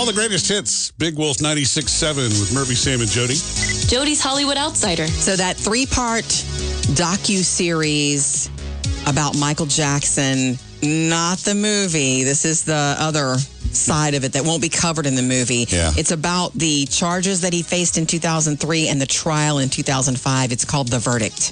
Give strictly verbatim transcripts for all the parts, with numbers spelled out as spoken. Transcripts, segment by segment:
All the greatest hits. Big Wolf ninety-six point seven with Murphy, Sam, and Jody. Jody's Hollywood Outsider. So that three-part docu-series about Michael Jackson, not the movie. This is the other side of it that won't be covered in the movie. Yeah. It's about the charges that he faced in two thousand three and the trial in two thousand five. It's called The Verdict.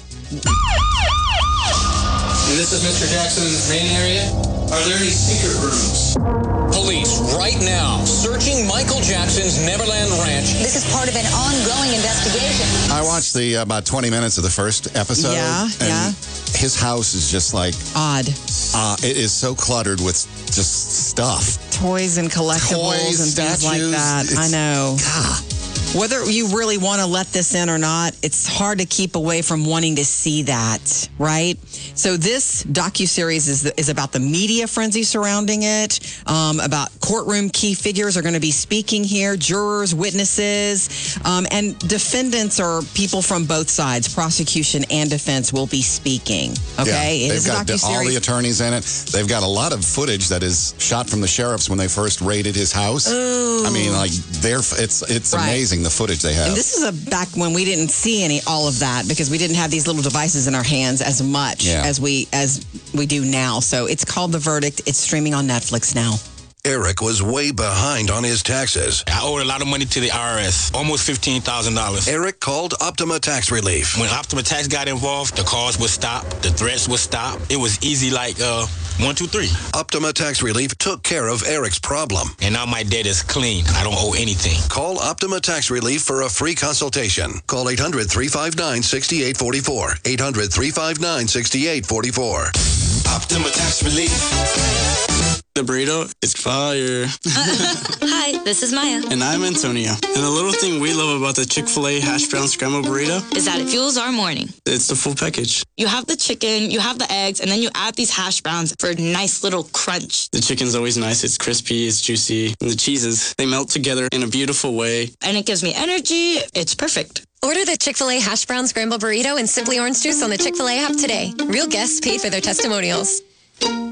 And this is Mister Jackson's main area. Are there any secret rooms? Police right now searching Michael Jackson's Neverland Ranch. This is part of an ongoing investigation. I watched the uh, about twenty minutes of the first episode. Yeah, and yeah. His house is just like Odd. uh, it is so cluttered with just stuff. Toys and collectibles Toys, and things like statues. that. I It's- know. God. Whether you really want to let this in or not, it's hard to keep away from wanting to see that, right? So this docuseries is is about the media frenzy surrounding it, um, about courtroom key figures are going to be speaking here, jurors, witnesses, um, and defendants or people from both sides, prosecution and defense, will be speaking. Okay, Yeah, it they've is a got the- all docuseries. the attorneys in it. They've got a lot of footage that is shot from the sheriffs when they first raided his house. I mean, like they're it's it's Right. amazing the footage they have. And this is a back when we didn't see any all of that because we didn't have these little devices in our hands as much Yeah. as we as we do now. So it's called The Verdict. It's streaming on Netflix now. Eric was way behind on his taxes. I owed a lot of money to the I R S, almost fifteen thousand dollars. Eric called Optima Tax Relief. When Optima Tax got involved, the calls would stop, the threats would stop. It was easy like uh, one, two, three. Optima Tax Relief took care of Eric's problem. And now my debt is clean. I don't owe anything. Call Optima Tax Relief for a free consultation. Call eight hundred, three five nine, six eight four four. eight hundred, three five nine, six eight four four. Optima Tax Relief. The burrito is fire. Hi, this is Maya. And I'm Antonio. And the little thing we love about the Chick-fil-A hash brown scrambled burrito Is that it fuels our morning. it's the full package. You have the chicken, you have the eggs, and then you add these hash browns for a nice little crunch. The chicken's always nice. It's crispy, it's juicy. And the cheeses, they melt together in a beautiful way. And it gives me energy. It's perfect. Order the Chick-fil-A hash brown scrambled burrito and Simply Orange Juice on the Chick-fil-A app today. Real guests paid for their testimonials.